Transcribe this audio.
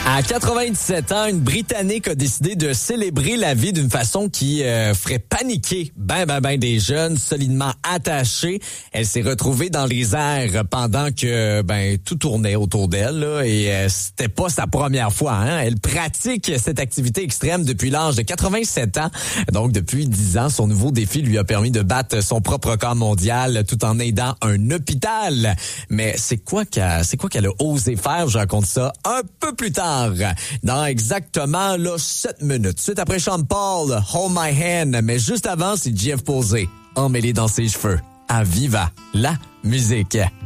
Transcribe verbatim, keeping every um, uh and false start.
À quatre-vingt-dix-sept ans, une Britannique a décidé de célébrer la vie d'une façon qui euh, ferait paniquer ben ben ben des jeunes solidement attachés. Elle s'est retrouvée dans les airs pendant que ben tout tournait autour d'elle là, et euh, c'était pas sa première fois. Hein? Elle pratique cette activité extrême depuis l'âge de quatre-vingt-sept ans. Donc depuis dix ans, son nouveau défi lui a permis de battre son propre record mondial tout en aidant un hôpital. Mais c'est quoi qu'elle, c'est quoi qu'elle a osé faire? Je raconte ça un peu plus tard. Dans exactement là sept minutes. Suite après Sean Paul, Hold My Hand. Mais juste avant, c'est Jeff Posey, emmêlé dans ses cheveux. À Viva, la musique.